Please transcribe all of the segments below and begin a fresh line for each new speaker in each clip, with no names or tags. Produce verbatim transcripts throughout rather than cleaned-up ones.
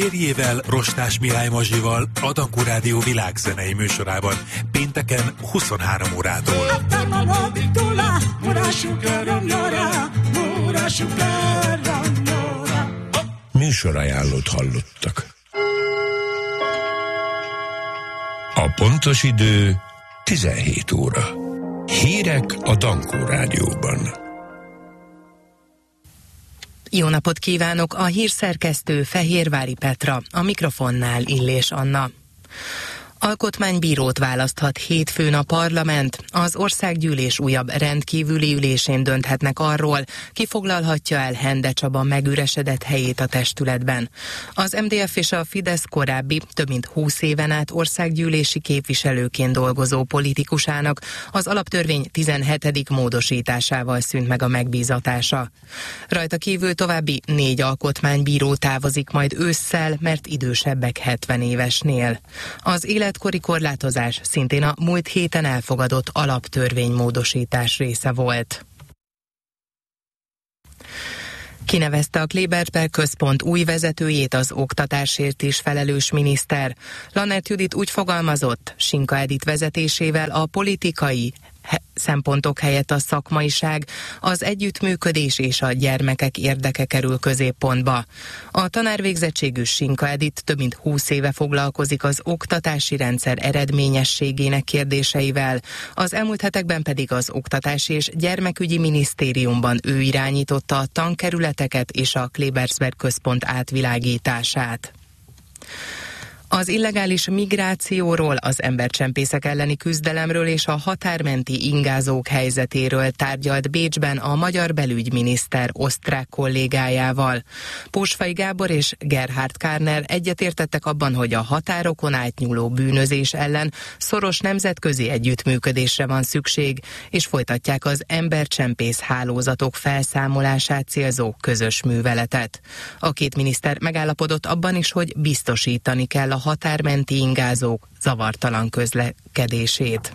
Férjével, Rostás Mihály Mazsival a Dankó Rádió világzenei műsorában pénteken huszonhárom órától.
Műsorajánlót hallottak. A pontos idő tizenhét óra. Hírek a Dankó Rádióban.
Jó napot kívánok, a hírszerkesztő Fehérvári Petra, a mikrofonnál Illés Anna. Alkotmánybírót választhat hétfőn a parlament. Az országgyűlés újabb rendkívüli ülésén dönthetnek arról, ki foglalhatja el Hende Csaba megüresedett helyét a testületben. Az em dé ef és a Fidesz korábbi, több mint húsz éven át országgyűlési képviselőként dolgozó politikusának az alaptörvény tizenhetedik módosításával szűnt meg a megbízatása. Rajta kívül további négy alkotmánybíró távozik majd ősszel, mert idősebbek hetven évesnél. Az életkori korlátozás szintén a múlt héten elfogadott alaptörvénymódosítás része volt. Kinevezte a Klebersberg központ új vezetőjét az oktatásért is felelős miniszter. Lannert Judit úgy fogalmazott, Sinka Edit vezetésével a politikai he- szempontok helyett a szakmaiság, az együttműködés és a gyermekek érdeke kerül középpontba. A tanárvégzettségű Sinka Edit több mint húsz éve foglalkozik az oktatási rendszer eredményességének kérdéseivel, az elmúlt hetekben pedig az Oktatási és Gyermekügyi Minisztériumban ő irányította a tankerületeket és a Klebersberg központ átvilágítását. Az illegális migrációról, az embercsempészek elleni küzdelemről és a határmenti ingázók helyzetéről tárgyalt Bécsben a magyar belügyminiszter osztrák kollégájával. Pósfai Gábor és Gerhard Kárner egyetértettek abban, hogy a határokon átnyúló bűnözés ellen szoros nemzetközi együttműködésre van szükség, és folytatják az embercsempész hálózatok felszámolását célzó közös műveletet. A két miniszter megállapodott abban is, hogy biztosítani kell a határmenti ingázók zavartalan közlekedését.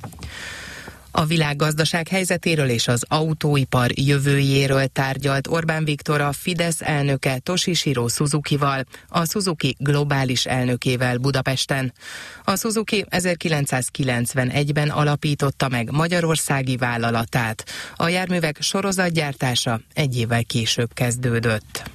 A világgazdaság helyzetéről és az autóipar jövőjéről tárgyalt Orbán Viktor a Fidesz elnöke Toshihiro Suzukival, a Suzuki globális elnökével Budapesten. A Suzuki ezerkilencszázkilencvenegyben alapította meg magyarországi vállalatát. A járművek sorozatgyártása egy évvel később kezdődött.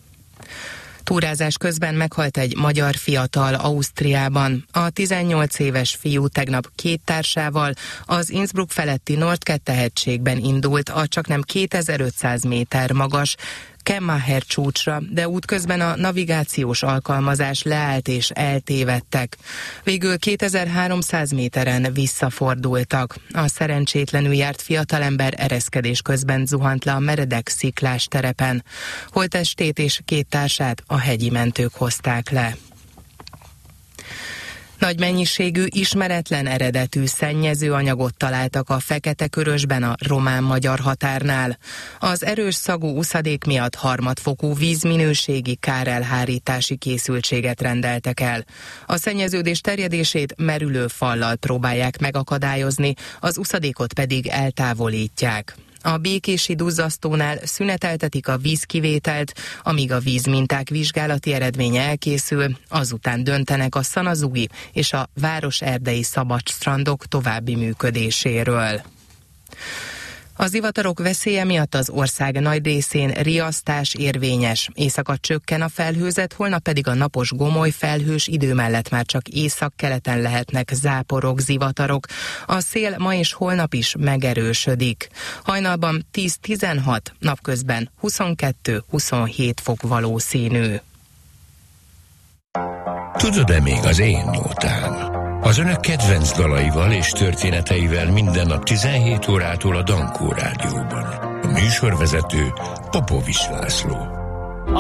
Túrázás közben meghalt egy magyar fiatal Ausztriában. A tizennyolc éves fiú tegnap két társával az Innsbruck feletti Nordkette-hegységben indult a csaknem kétezer-ötszáz méter magas Kemmacher csúcsra, de útközben a navigációs alkalmazás leállt és eltévedtek. Végül kétezer-háromszáz méteren visszafordultak. A szerencsétlenül járt fiatalember ereszkedés közben zuhant le a meredek sziklás terepen. Holttestét és két társát a hegyi mentők hozták le. Nagy mennyiségű, ismeretlen eredetű szennyezőanyagot találtak a Fekete-Körösben a román-magyar határnál. Az erős szagú uszadék miatt harmadfokú vízminőségi kárelhárítási készültséget rendeltek el. A szennyeződés terjedését merülő fallal próbálják megakadályozni, az uszadékot pedig eltávolítják. A békési duzzasztónál szüneteltetik a vízkivételt, amíg a vízminták vizsgálati eredménye elkészül, azután döntenek a szanazugi és a városerdei szabadstrandok további működéséről. Az zivatarok veszélye miatt az ország nagy részén riasztás érvényes. Éjszaka csökken a felhőzet, holnap pedig a napos gomoly felhős idő mellett már csak északkeleten lehetnek záporok, zivatarok. A szél ma és holnap is megerősödik. Hajnalban tíz-tizenhat, napközben huszonkettő-huszonhét fok valószínű.
Tudod-e még az én nótám? Az önök kedvenc dalaival és történeteivel minden nap tizenhét órától a Dankó Rádióban. A műsorvezető Popovics László.